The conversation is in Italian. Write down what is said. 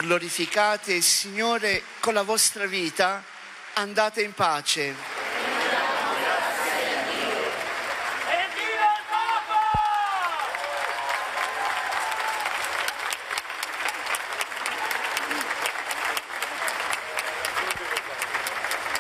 glorificate il Signore con la vostra vita, andate in pace.